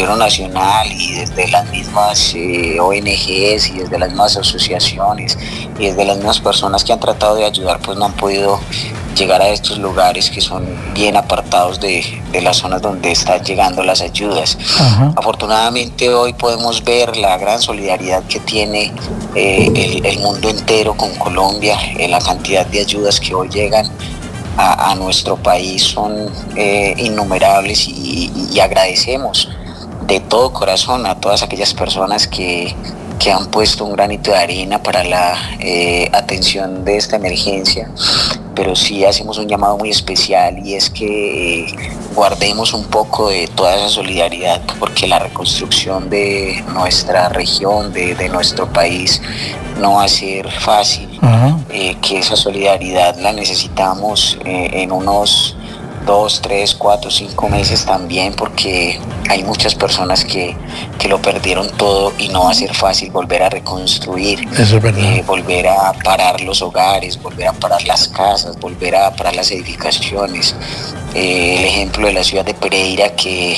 gobierno nacional y desde las mismas ONGs y desde las mismas asociaciones y desde las mismas personas que han tratado de ayudar, pues no han podido llegar a estos lugares que son bien apartados de las zonas donde están llegando las ayudas. Ajá. Afortunadamente hoy podemos ver la gran solidaridad que tiene el mundo entero con Colombia, la cantidad de ayudas que hoy llegan a nuestro país son innumerables y agradecemos de todo corazón a todas aquellas personas que han puesto un granito de arena para la atención de esta emergencia, pero sí hacemos un llamado muy especial y es que guardemos un poco de toda esa solidaridad, porque la reconstrucción de nuestra región, de nuestro país, no va a ser fácil. Que esa solidaridad la necesitamos en unos 2, 3, 4, 5 meses también, porque hay muchas personas que lo perdieron todo y no va a ser fácil volver a reconstruir. Eso es verdad. Volver a parar los hogares, volver a parar las casas, volver a parar las edificaciones. El ejemplo de la ciudad de Pereira,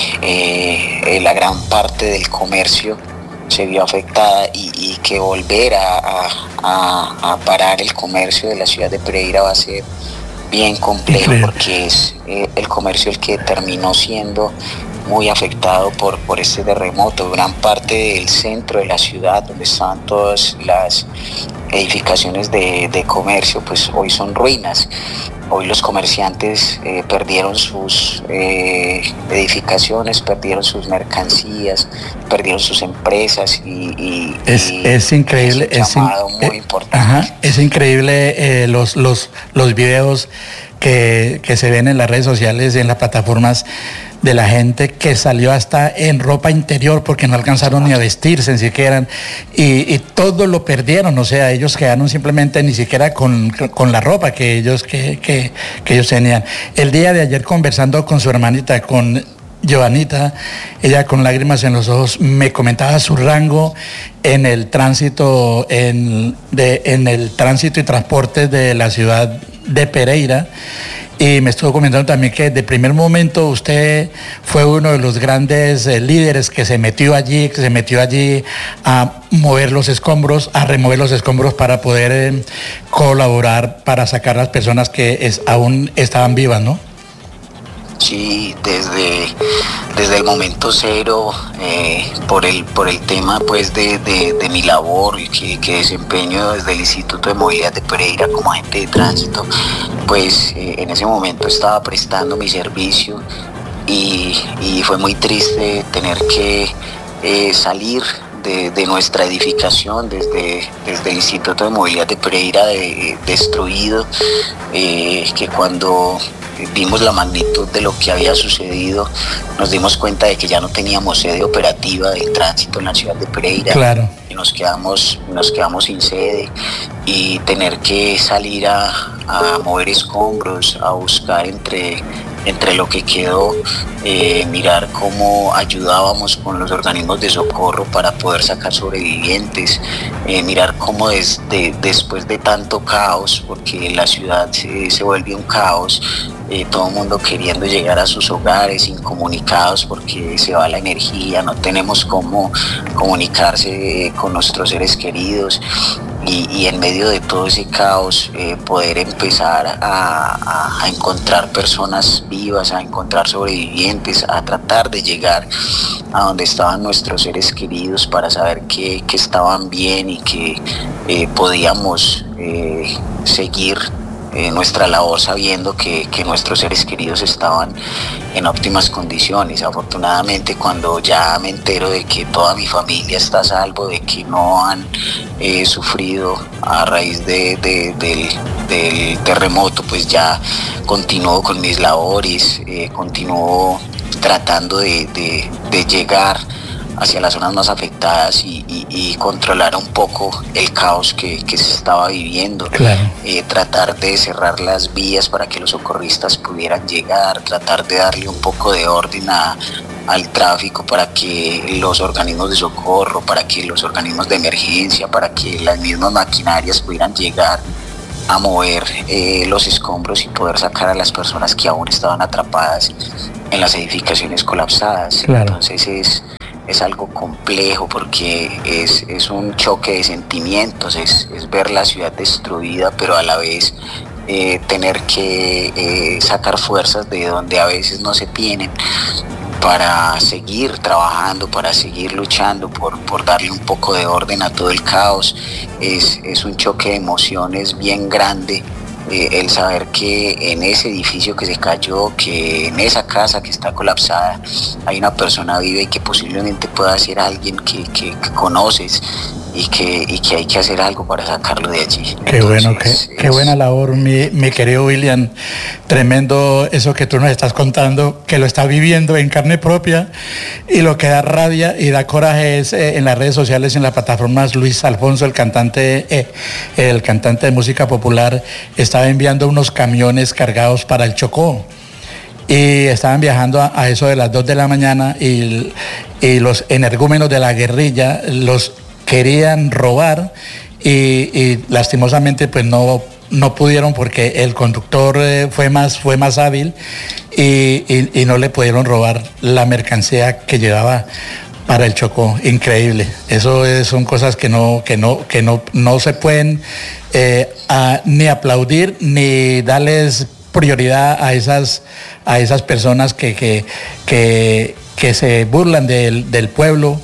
que la gran parte del comercio se vio afectada y que volver a parar el comercio de la ciudad de Pereira va a ser bien complejo, porque es el comercio el que terminó siendo muy afectado por este terremoto. Gran parte del centro de la ciudad, donde estaban todas las edificaciones de comercio, pues hoy son ruinas. Hoy los comerciantes perdieron sus edificaciones, perdieron sus mercancías, perdieron sus empresas es increíble, es un llamado muy importante. Ajá, es increíble los videos que se ven en las redes sociales y en las plataformas de la gente que salió hasta en ropa interior porque no alcanzaron ni a vestirse, ni siquiera, y todo lo perdieron. O sea, ellos quedaron simplemente ni siquiera con la ropa que ellos tenían. El día de ayer, conversando con su hermanita, con Joanita, ella con lágrimas en los ojos me comentaba su rango en el tránsito, en el tránsito y transporte de la ciudad de Pereira. Y me estuvo comentando también que de primer momento usted fue uno de los grandes líderes que se metió allí a mover los escombros, a remover los escombros para poder colaborar para sacar a las personas que aún estaban vivas, ¿no? Sí, desde el momento cero, por el tema pues de mi labor que desempeño desde el Instituto de Movilidad de Pereira como agente de tránsito, pues en ese momento estaba prestando mi servicio y fue muy triste tener que salir de nuestra edificación desde el Instituto de Movilidad de Pereira destruido, que cuando vimos la magnitud de lo que había sucedido, nos dimos cuenta de que ya no teníamos sede operativa del tránsito en la ciudad de Pereira. Claro. Y nos quedamos sin sede y tener que salir a mover escombros, a buscar entre lo que quedó, mirar cómo ayudábamos con los organismos de socorro para poder sacar sobrevivientes, mirar cómo después de tanto caos, porque la ciudad se vuelve un caos, todo el mundo queriendo llegar a sus hogares, incomunicados porque se va la energía, no tenemos cómo comunicarse con nuestros seres queridos. Y en medio de todo ese caos poder empezar a encontrar personas vivas, a encontrar sobrevivientes, a tratar de llegar a donde estaban nuestros seres queridos para saber que estaban bien y que podíamos seguir nuestra labor sabiendo que nuestros seres queridos estaban en óptimas condiciones. Afortunadamente, cuando ya me entero de que toda mi familia está a salvo, de que no han sufrido a raíz del terremoto, pues ya continúo con mis labores, continúo tratando de llegar hacia las zonas más afectadas y controlar un poco el caos que se estaba viviendo. Claro. Tratar de cerrar las vías para que los socorristas pudieran llegar, tratar de darle un poco de orden al tráfico para que los organismos de socorro, para que los organismos de emergencia, para que las mismas maquinarias pudieran llegar a mover los escombros y poder sacar a las personas que aún estaban atrapadas en las edificaciones colapsadas. Claro. Entonces es algo complejo porque es un choque de sentimientos, es ver la ciudad destruida, pero a la vez tener que sacar fuerzas de donde a veces no se tienen para seguir trabajando, para seguir luchando por darle un poco de orden a todo el caos. Es un choque de emociones bien grande. El saber que en ese edificio que se cayó, que en esa casa que está colapsada, hay una persona viva y que posiblemente pueda ser alguien que conoces y que hay que hacer algo para sacarlo de allí. Qué entonces, bueno, qué buena labor, mi querido William. Tremendo eso que tú nos estás contando, que lo estás viviendo en carne propia, y lo que da rabia y da coraje es en las redes sociales, en las plataformas. Luis Alfonso, el cantante de música popular, estaba enviando unos camiones cargados para el Chocó. Y estaban viajando a eso de las 2 de la mañana y los energúmenos de la guerrilla los querían robar y lastimosamente pues no pudieron porque el conductor fue más hábil y no le pudieron robar la mercancía que llevaba para el Chocó. Increíble. Eso son cosas que no se pueden ni aplaudir ni darles prioridad a esas personas que se burlan del pueblo,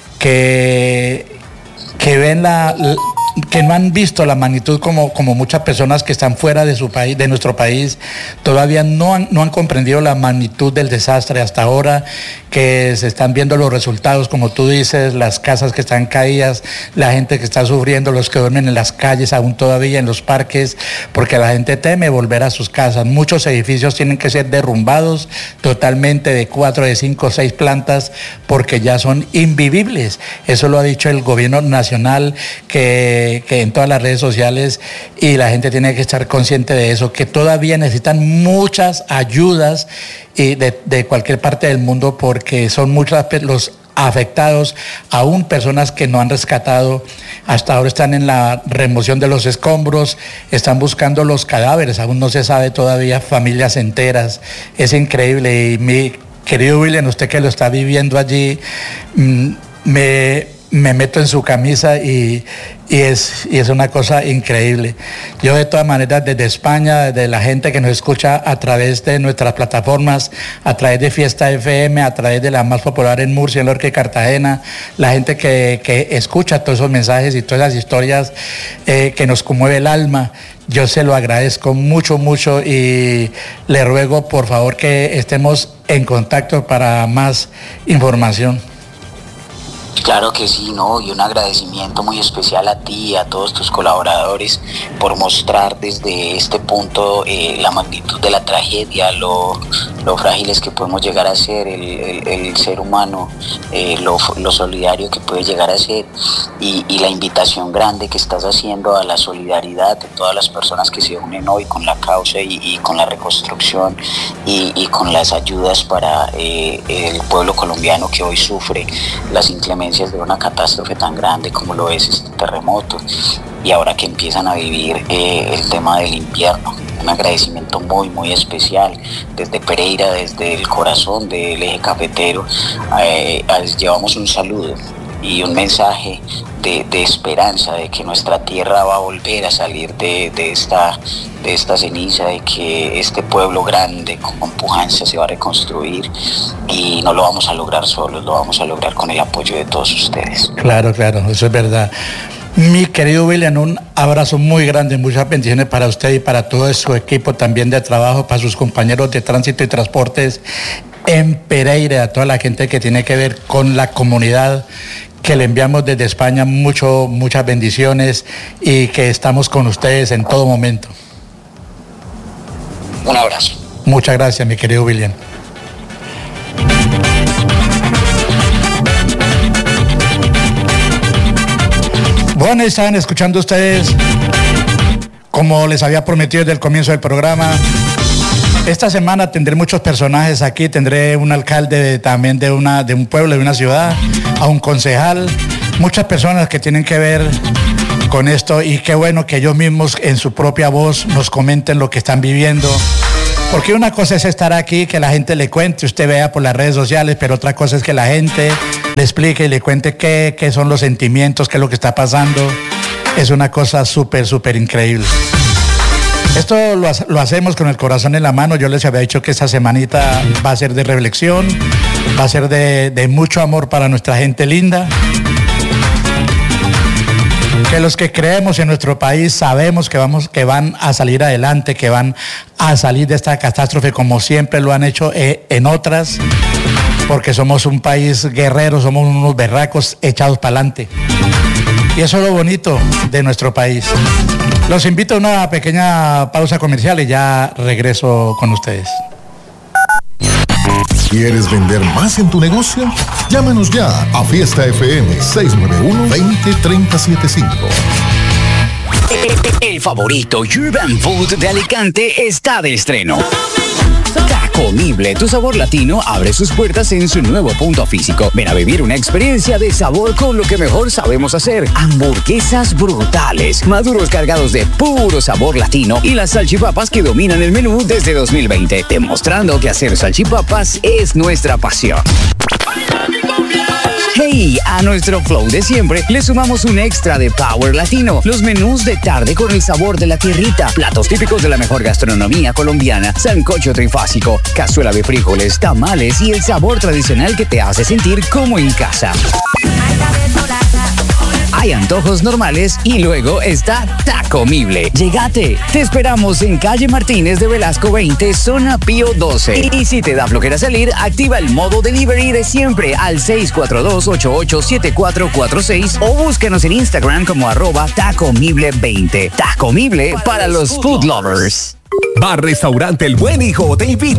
que ven que no han visto la magnitud como muchas personas que están fuera de su país, de nuestro país, todavía no han comprendido la magnitud del desastre hasta ahora, que se están viendo los resultados, como tú dices, las casas que están caídas, la gente que está sufriendo, los que duermen en las calles aún todavía, en los parques, porque la gente teme volver a sus casas. Muchos edificios tienen que ser derrumbados totalmente, de 4, de 5, 6 plantas, porque ya son invivibles. Eso lo ha dicho el gobierno nacional, que en todas las redes sociales, y la gente tiene que estar consciente de eso, que todavía necesitan muchas ayudas de cualquier parte del mundo, porque son muchos los afectados, aún personas que no han rescatado. Hasta ahora están en la remoción de los escombros, están buscando los cadáveres, aún no se sabe todavía, familias enteras. Es increíble. Y mi querido William, usted que lo está viviendo allí, me meto en su camisa y es una cosa increíble. Yo de todas maneras, desde España, de la gente que nos escucha a través de nuestras plataformas, a través de Fiesta FM, a través de la más popular en Murcia, en Lorca y Cartagena, la gente que escucha todos esos mensajes y todas las historias que nos conmueve el alma, yo se lo agradezco mucho, mucho, y le ruego por favor que estemos en contacto para más información. Claro que sí, ¿no? Y un agradecimiento muy especial a ti y a todos tus colaboradores por mostrar desde este punto la magnitud de la tragedia, lo frágiles que podemos llegar a ser, el ser humano, lo solidario que puede llegar a ser, y la invitación grande que estás haciendo a la solidaridad de todas las personas que se unen hoy con la causa y con la reconstrucción y con las ayudas para el pueblo colombiano que hoy sufre las inclemencias de una catástrofe tan grande como lo es este terremoto, y ahora que empiezan a vivir el tema del invierno. Un agradecimiento muy, muy especial desde Pereira, desde el corazón del eje cafetero. Llevamos un saludo y un mensaje de esperanza, de que nuestra tierra va a volver a salir de esta ceniza, de que este pueblo grande con pujanza se va a reconstruir, y no lo vamos a lograr solos, lo vamos a lograr con el apoyo de todos ustedes. Claro, eso es verdad. Mi querido William, un abrazo muy grande, muchas bendiciones para usted y para todo su equipo también de trabajo, para sus compañeros de tránsito y transportes en Pereira, a toda la gente que tiene que ver con la comunidad, que le enviamos desde España muchas bendiciones, y que estamos con ustedes en todo momento. Un abrazo. Muchas gracias, mi querido William. Bueno, estaban escuchando ustedes, como les había prometido desde el comienzo del programa. Esta semana tendré muchos personajes aquí, tendré un alcalde también de un pueblo, de una ciudad, a un concejal, muchas personas que tienen que ver con esto, y qué bueno que ellos mismos en su propia voz nos comenten lo que están viviendo, Porque una cosa es estar aquí, que la gente le cuente, usted vea por las redes sociales, pero otra cosa es que la gente le explique y le cuente qué son los sentimientos, qué es lo que está pasando. Es una cosa súper, súper increíble. Esto lo hacemos con el corazón en la mano. Yo les había dicho que esta semanita va a ser de reflexión, va a ser de mucho amor para nuestra gente linda. Que los que creemos en nuestro país sabemos que van a salir adelante, que van a salir de esta catástrofe como siempre lo han hecho en otras, porque somos un país guerrero, somos unos berracos echados para adelante. Y eso es lo bonito de nuestro país. Los invito a una pequeña pausa comercial y ya regreso con ustedes. ¿Quieres vender más en tu negocio? Llámanos ya a Fiesta FM 691-203075. El favorito Urban Food de Alicante está de estreno. Tacomible, tu sabor latino, abre sus puertas en su nuevo punto físico. Ven a vivir una experiencia de sabor con lo que mejor sabemos hacer. Hamburguesas brutales, maduros cargados de puro sabor latino y las salchipapas que dominan el menú desde 2020, demostrando que hacer salchipapas es nuestra pasión. Hey, a nuestro flow de siempre le sumamos un extra de Power Latino. Los menús de tarde con el sabor de la tierrita, platos típicos de la mejor gastronomía colombiana, sancocho trifásico, cazuela de frijoles, tamales y el sabor tradicional que te hace sentir como en casa. Hay antojos normales y luego está Tacomible. Llegate. Te esperamos en calle Martínez de Velasco 20, zona Pío 12. Y si te da flojera salir, activa el modo delivery de siempre al 642-887446 o búscanos en Instagram como @Tacomible20. Tacomible para los food lovers. Bar Restaurante El Buen Hijo te invita